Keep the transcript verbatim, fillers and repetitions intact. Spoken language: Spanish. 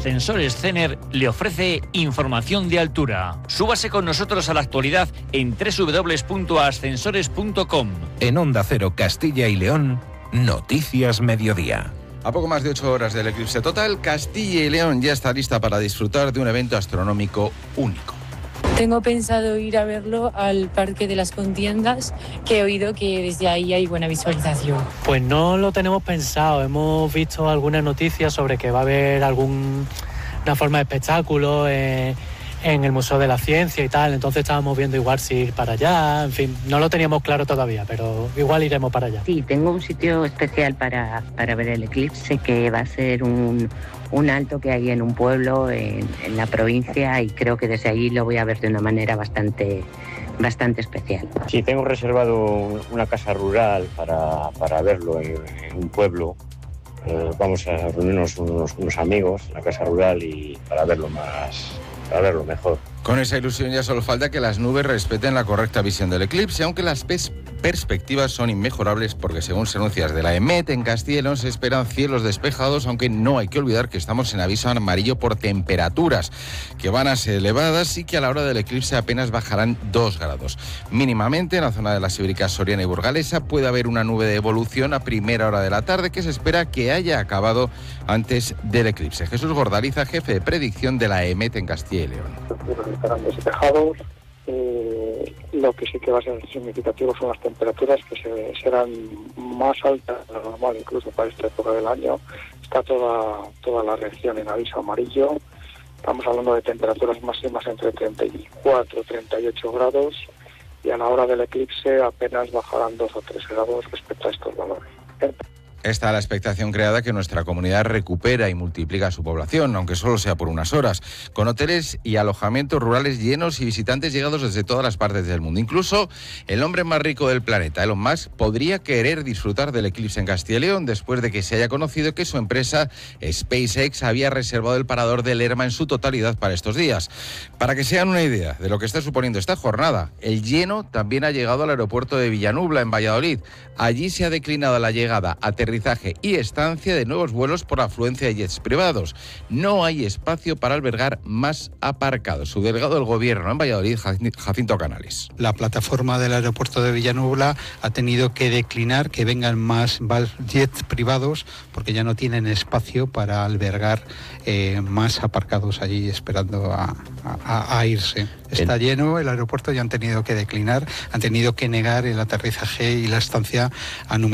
Ascensores Cener le ofrece información de altura. Súbase con nosotros a la actualidad en doble u doble u doble u punto ascensores punto com. En Onda Cero Castilla y León, Noticias Mediodía. A poco más de ocho horas del eclipse total, Castilla y León ya está lista para disfrutar de un evento astronómico único. Tengo pensado ir a verlo al Parque de las Contiendas, que he oído que desde ahí hay buena visualización. Pues no lo tenemos pensado, hemos visto algunas noticias sobre que va a haber alguna forma de espectáculo en, en el Museo de la Ciencia y tal, entonces estábamos viendo igual si ir para allá, en fin, no lo teníamos claro todavía, pero igual iremos para allá. Sí, tengo un sitio especial para, para ver el eclipse, que va a ser un... un alto que hay en un pueblo en, en la provincia, y creo que desde ahí lo voy a ver de una manera bastante, bastante especial. Sí, tengo reservado una casa rural para, para verlo en, en un pueblo. Eh, vamos a reunirnos unos, unos amigos en la casa rural y para verlo más, para verlo mejor. Con esa ilusión ya solo falta que las nubes respeten la correcta visión del eclipse, aunque las pes- perspectivas son inmejorables porque, según se anuncia desde la EMET, en Castilla y León se esperan cielos despejados, aunque no hay que olvidar que estamos en aviso amarillo por temperaturas, que van a ser elevadas y que a la hora del eclipse apenas bajarán dos grados. Mínimamente, en la zona de las Ibéricas, Soriana y Burgalesa puede haber una nube de evolución a primera hora de la tarde que se espera que haya acabado antes del eclipse. Jesús Gordaliza, jefe de predicción de la EMET en Castilla y León. Estarán despejados. Eh, lo que sí que va a ser significativo son las temperaturas, que se, serán más altas de lo normal incluso para esta época del año. Está toda toda la región en aviso amarillo. Estamos hablando de temperaturas máximas entre treinta y cuatro y treinta y ocho grados, y a la hora del eclipse apenas bajarán dos o tres grados respecto a estos valores. Está la expectación creada que nuestra comunidad recupera y multiplica su población, aunque solo sea por unas horas, con hoteles y alojamientos rurales llenos y visitantes llegados desde todas las partes del mundo. Incluso el hombre más rico del planeta, Elon Musk, podría querer disfrutar del eclipse en Castilla y León después de que se haya conocido que su empresa SpaceX había reservado el parador de Lerma en su totalidad para estos días. Para que se hagan una idea de lo que está suponiendo esta jornada, el lleno también ha llegado al aeropuerto de Villanubla, en Valladolid. Allí se ha declinado la llegada, aterrizaje y estancia de nuevos vuelos por afluencia de jets privados. No hay espacio para albergar más aparcados. Su delegado del Gobierno en Valladolid, Jacinto Canales. La plataforma del aeropuerto de Villanubla ha tenido que declinar que vengan más jets privados porque ya no tienen espacio para albergar eh, más aparcados allí esperando a, a, a irse. Está lleno el aeropuerto y han tenido que declinar, han tenido que negar el aterrizaje y la estancia a número